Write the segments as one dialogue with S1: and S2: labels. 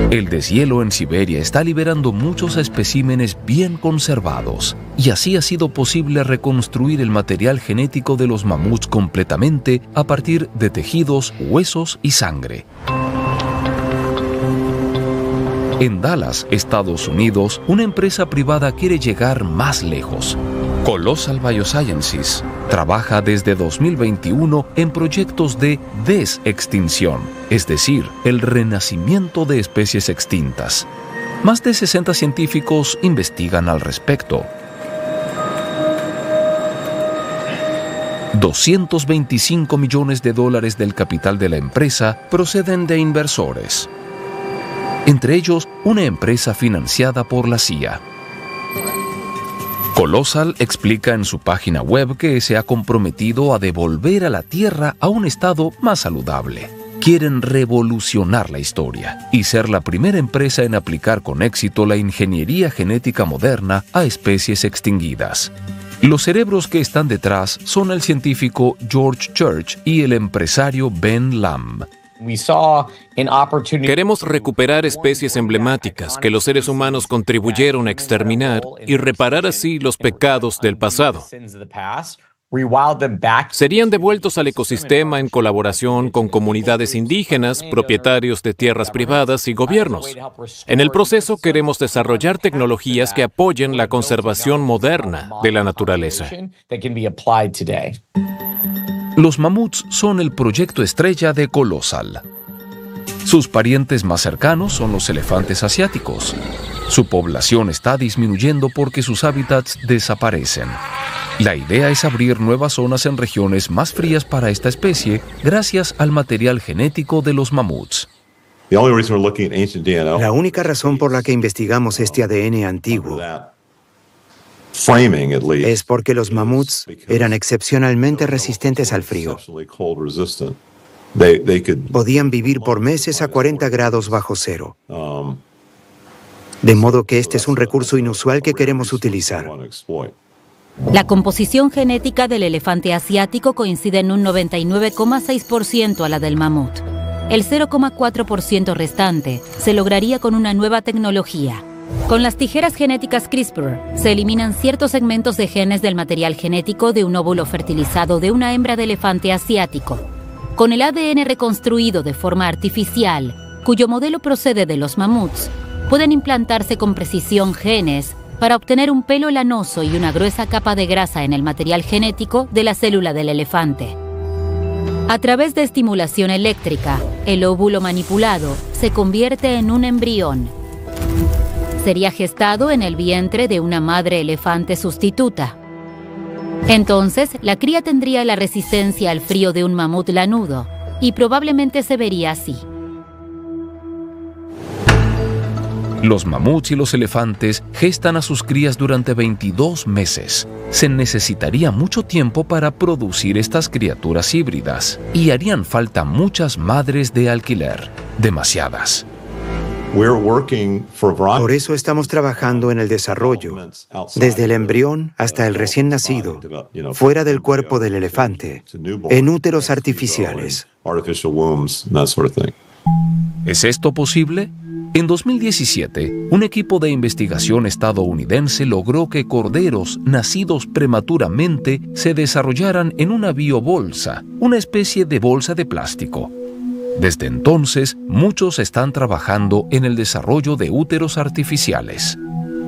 S1: El deshielo en Siberia está liberando muchos especímenes bien conservados, y así ha sido posible reconstruir el material genético de los mamuts completamente a partir de tejidos, huesos y sangre. En Dallas, Estados Unidos, una empresa privada quiere llegar más lejos. Colossal Biosciences trabaja desde 2021 en proyectos de desextinción, es decir, el renacimiento de especies extintas. Más de 60 científicos investigan al respecto. 225 millones de dólares del capital de la empresa proceden de inversores, entre ellos una empresa financiada por la CIA. Colossal explica en su página web que se ha comprometido a devolver a la Tierra a un estado más saludable. Quieren revolucionar la historia y ser la primera empresa en aplicar con éxito la ingeniería genética moderna a especies extinguidas. Los cerebros que están detrás son el científico George Church y el empresario Ben Lamb.
S2: Queremos recuperar especies emblemáticas que los seres humanos contribuyeron a exterminar y reparar así los pecados del pasado. Serían devueltos al ecosistema en colaboración con comunidades indígenas, propietarios de tierras privadas y gobiernos. En el proceso queremos desarrollar tecnologías que apoyen la conservación moderna de la naturaleza.
S1: Los mamuts son el proyecto estrella de Colossal. Sus parientes más cercanos son los elefantes asiáticos. Su población está disminuyendo porque sus hábitats desaparecen. La idea es abrir nuevas zonas en regiones más frías para esta especie gracias al material genético de los mamuts.
S3: La única razón por la que investigamos este ADN antiguo es porque los mamuts eran excepcionalmente resistentes al frío. Podían vivir por meses a 40 grados bajo cero. De modo que este es un recurso inusual que queremos utilizar.
S4: La composición genética del elefante asiático coincide en un 99,6% a la del mamut. El 0,4% restante se lograría con una nueva tecnología. Con las tijeras genéticas CRISPR se eliminan ciertos segmentos de genes del material genético de un óvulo fertilizado de una hembra de elefante asiático. Con el ADN reconstruido de forma artificial, cuyo modelo procede de los mamuts, pueden implantarse con precisión genes para obtener un pelo lanoso y una gruesa capa de grasa en el material genético de la célula del elefante. A través de estimulación eléctrica, el óvulo manipulado se convierte en un embrión. Sería gestado en el vientre de una madre elefante sustituta. Entonces, la cría tendría la resistencia al frío de un mamut lanudo y probablemente se vería así.
S1: Los mamuts y los elefantes gestan a sus crías durante 22 meses. Se necesitaría mucho tiempo para producir estas criaturas híbridas y harían falta muchas madres de alquiler, demasiadas.
S3: Por eso estamos trabajando en el desarrollo, desde el embrión hasta el recién nacido, fuera del cuerpo del elefante, en úteros artificiales.
S1: ¿Es esto posible? En 2017, un equipo de investigación estadounidense logró que corderos nacidos prematuramente se desarrollaran en una biobolsa, una especie de bolsa de plástico. Desde entonces, muchos están trabajando en el desarrollo de úteros artificiales.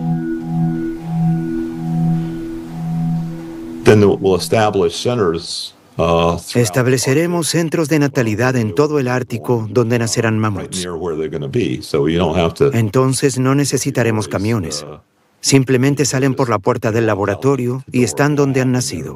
S3: Estableceremos centros de natalidad en todo el Ártico donde nacerán mamuts. Entonces no necesitaremos camiones. Simplemente salen por la puerta del laboratorio y están donde han nacido.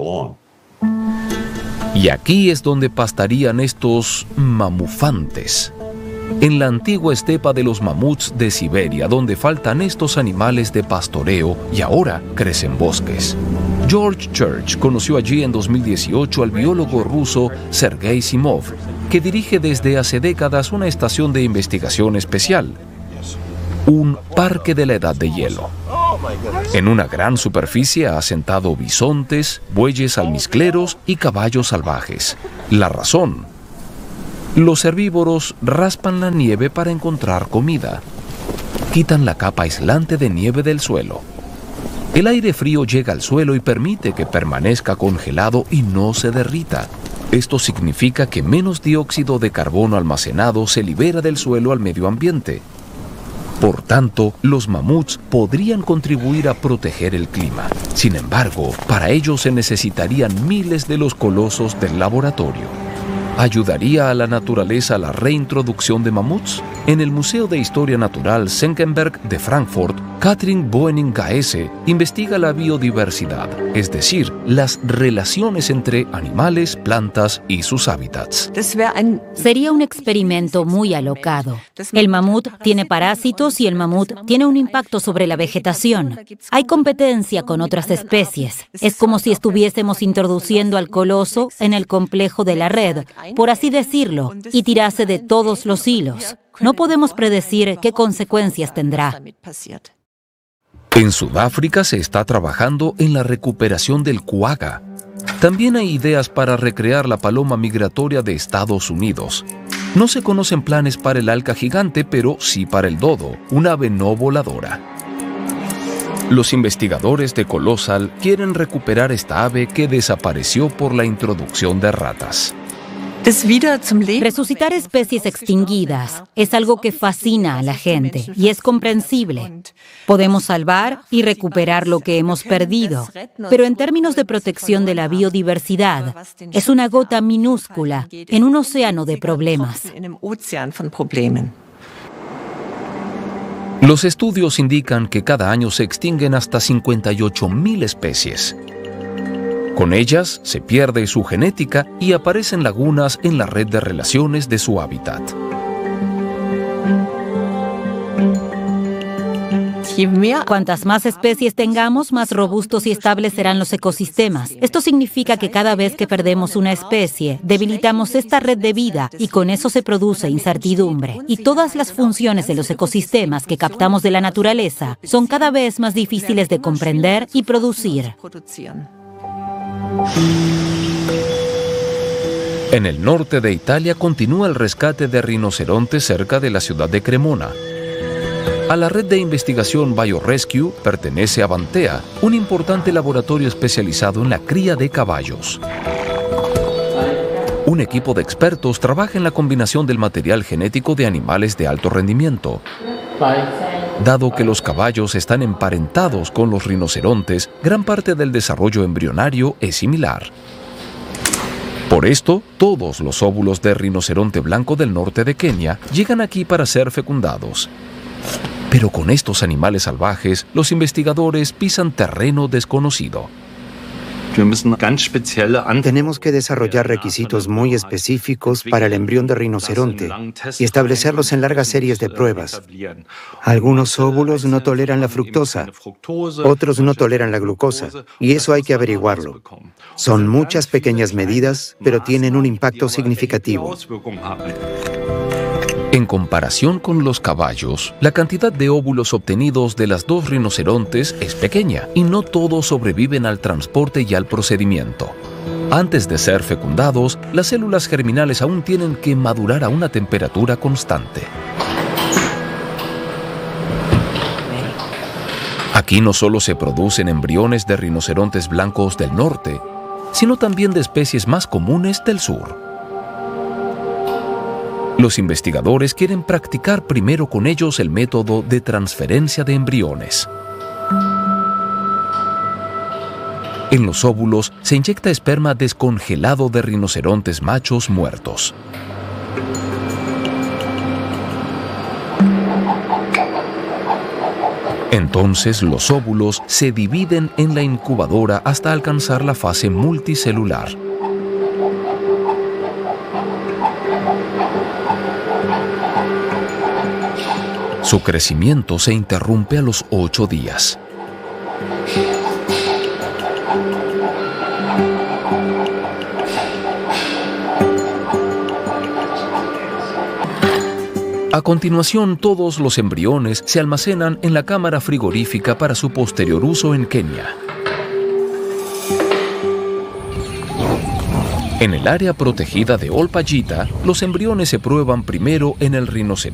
S1: Y aquí es donde pastarían estos mamufantes. En la antigua estepa de los mamuts de Siberia, donde faltan estos animales de pastoreo y ahora crecen bosques. George Church conoció allí en 2018 al biólogo ruso Sergei Simov, que dirige desde hace décadas una estación de investigación especial, un parque de la edad de hielo. En una gran superficie ha asentado bisontes, bueyes almizcleros y caballos salvajes. La razón: Los herbívoros raspan la nieve para encontrar comida. Quitan la capa aislante de nieve del suelo. El aire frío llega al suelo y permite que permanezca congelado y no se derrita. Esto significa que menos dióxido de carbono almacenado se libera del suelo al medio ambiente. Por tanto, los mamuts podrían contribuir a proteger el clima. Sin embargo, para ello se necesitarían miles de los colosos del laboratorio. ¿Ayudaría a la naturaleza la reintroducción de mamuts? En el Museo de Historia Natural Senckenberg de Frankfurt, Katrin Boening-Gaese investiga la biodiversidad, es decir, las relaciones entre animales, plantas y sus hábitats.
S4: Sería un experimento muy alocado. El mamut tiene parásitos y el mamut tiene un impacto sobre la vegetación. Hay competencia con otras especies. Es como si estuviésemos introduciendo al coloso en el complejo de la red, por así decirlo, y tirase de todos los hilos. No podemos predecir qué consecuencias tendrá.
S1: En Sudáfrica se está trabajando en la recuperación del cuaga. También hay ideas para recrear la paloma migratoria de Estados Unidos. No se conocen planes para el alca gigante, pero sí para el dodo, una ave no voladora. Los investigadores de Colossal quieren recuperar esta ave que desapareció por la introducción de ratas.
S4: Resucitar especies extinguidas es algo que fascina a la gente y es comprensible. Podemos salvar y recuperar lo que hemos perdido, pero en términos de protección de la biodiversidad, es una gota minúscula en un océano de problemas.
S1: Los estudios indican que cada año se extinguen hasta 58.000 especies. Con ellas se pierde su genética y aparecen lagunas en la red de relaciones de su hábitat.
S4: Cuantas más especies tengamos, más robustos y estables serán los ecosistemas. Esto significa que cada vez que perdemos una especie, debilitamos esta red de vida y con eso se produce incertidumbre. Y todas las funciones de los ecosistemas que captamos de la naturaleza son cada vez más difíciles de comprender y producir.
S1: En el norte de Italia continúa el rescate de rinocerontes cerca de la ciudad de Cremona. A la red de investigación BioRescue pertenece Avantea, un importante laboratorio especializado en la cría de caballos. Un equipo de expertos trabaja en la combinación del material genético de animales de alto rendimiento. Dado que los caballos están emparentados con los rinocerontes, gran parte del desarrollo embrionario es similar. Por esto, todos los óvulos de rinoceronte blanco del norte de Kenia llegan aquí para ser fecundados. Pero con estos animales salvajes, los investigadores pisan terreno desconocido.
S3: Tenemos que desarrollar requisitos muy específicos para el embrión de rinoceronte y establecerlos en largas series de pruebas. Algunos óvulos no toleran la fructosa, otros no toleran la glucosa, y eso hay que averiguarlo. Son muchas pequeñas medidas, pero tienen un impacto significativo.
S1: En comparación con los caballos, la cantidad de óvulos obtenidos de las dos rinocerontes es pequeña y no todos sobreviven al transporte y al procedimiento. Antes de ser fecundados, las células germinales aún tienen que madurar a una temperatura constante. Aquí no solo se producen embriones de rinocerontes blancos del norte, sino también de especies más comunes del sur. Los investigadores quieren practicar primero con ellos el método de transferencia de embriones. En los óvulos se inyecta esperma descongelado de rinocerontes machos muertos. Entonces los óvulos se dividen en la incubadora hasta alcanzar la fase multicelular. Su crecimiento se interrumpe a los 8 días. A continuación, todos los embriones se almacenan en la cámara frigorífica para su posterior uso en Kenia. En el área protegida de Olpayita, los embriones se prueban primero en el rinoceronte